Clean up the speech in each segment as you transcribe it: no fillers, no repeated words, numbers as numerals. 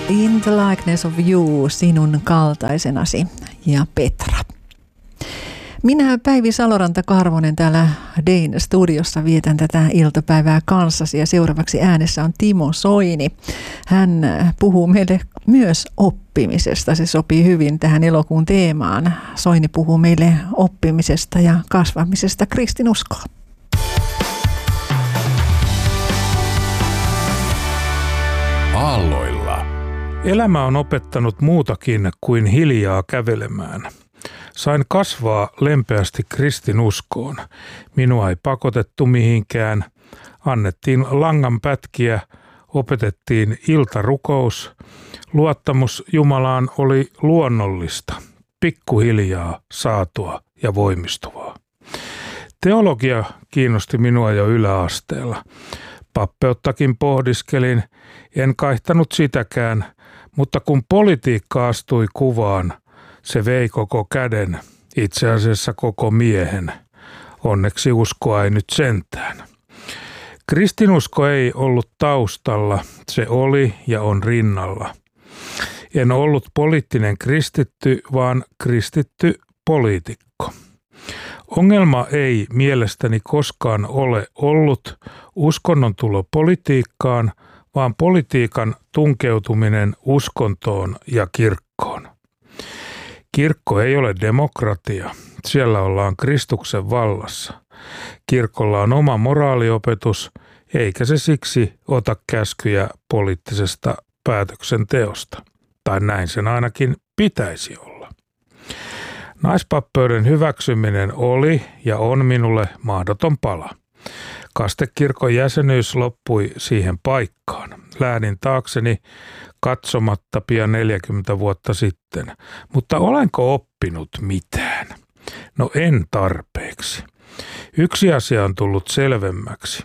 In the likeness of you, sinun kaltaisenasi, ja Petra. Minä Päivi Saloranta-Karvonen täällä Dayn studiossa vietän tätä iltapäivää kanssasi ja seuraavaksi äänessä on Timo Soini. Hän puhuu meille myös oppimisesta. Se sopii hyvin tähän elokuun teemaan. Soini puhuu meille oppimisesta ja kasvamisesta kristinuskoon. Aalloilla. Elämä on opettanut muutakin kuin hiljaa kävelemään. Sain kasvaa lempeästi kristinuskoon. Minua ei pakotettu mihinkään. Annettiin langanpätkiä, opetettiin iltarukous. Luottamus Jumalaan oli luonnollista, pikkuhiljaa saatua ja voimistuvaa. Teologia kiinnosti minua jo yläasteella. Pappeuttakin pohdiskelin, en kaihtanut sitäkään, mutta kun politiikka astui kuvaan, se vei koko käden, itse asiassa koko miehen. Onneksi uskoa ei nyt sentään. Kristinusko ei ollut taustalla, se oli ja on rinnalla. En ollut poliittinen kristitty, vaan kristitty poliitikko. Ongelma ei mielestäni koskaan ole ollut uskonnon tulo politiikkaan, vaan politiikan tunkeutuminen uskontoon ja kirkkoon. Kirkko ei ole demokratia. Siellä ollaan Kristuksen vallassa. Kirkolla on oma moraaliopetus, eikä se siksi ota käskyjä poliittisesta päätöksenteosta. Tai näin sen ainakin pitäisi olla. Naispappeuden hyväksyminen oli ja on minulle mahdoton pala. Kastekirkon jäsenyys loppui siihen paikkaan. Lähdin taakseni katsomatta pian 40 vuotta sitten. Mutta olenko oppinut mitään? No en tarpeeksi. Yksi asia on tullut selvemmäksi.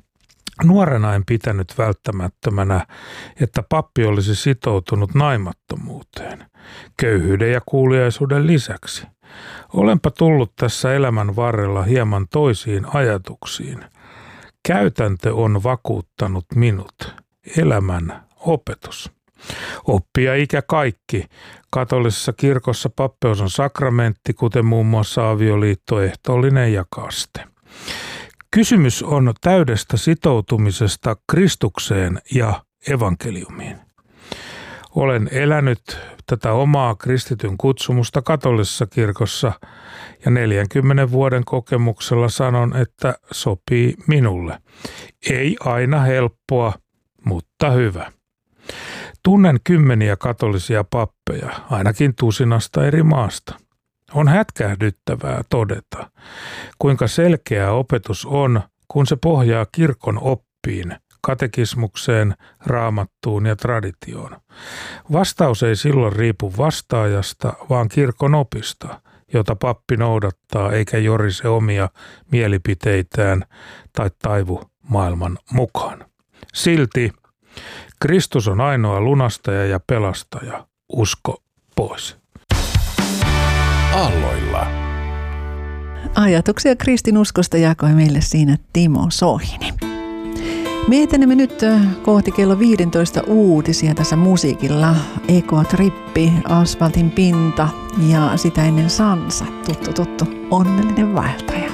Nuorena en pitänyt välttämättömänä, että pappi olisi sitoutunut naimattomuuteen, köyhyyden ja kuuliaisuuden lisäksi. Olenpa tullut tässä elämän varrella hieman toisiin ajatuksiin. Käytäntö on vakuuttanut minut. Elämän opetus. Oppia ikä kaikki. Katolisessa kirkossa pappeus on sakramentti, kuten muun muassa avioliitto, ehtoollinen ja kaste. Kysymys on täydestä sitoutumisesta Kristukseen ja evankeliumiin. Olen elänyt tätä omaa kristityn kutsumusta katolisessa kirkossa ja 40 vuoden kokemuksella sanon, että sopii minulle. Ei aina helppoa, mutta hyvä. Tunnen kymmeniä katolisia pappeja, ainakin tusinasta eri maasta. On hätkähdyttävää todeta, kuinka selkeä opetus on, kun se pohjaa kirkon oppiin, katekismukseen, raamattuun ja traditioon. Vastaus ei silloin riipu vastaajasta, vaan kirkon opista, jota pappi noudattaa eikä jorise omia mielipiteitään tai taivu maailman mukaan. Silti Kristus on ainoa lunastaja ja pelastaja. Usko pois. Aalloilla. Ajatuksia kristinuskosta jakoi meille siinä Timo Soini. Me etenemme nyt kohti kello 15 uutisia tässä musiikilla. Eko Trippi, Asfaltin pinta ja sitä ennen Sansa. Tuttu, onnellinen vaeltaja.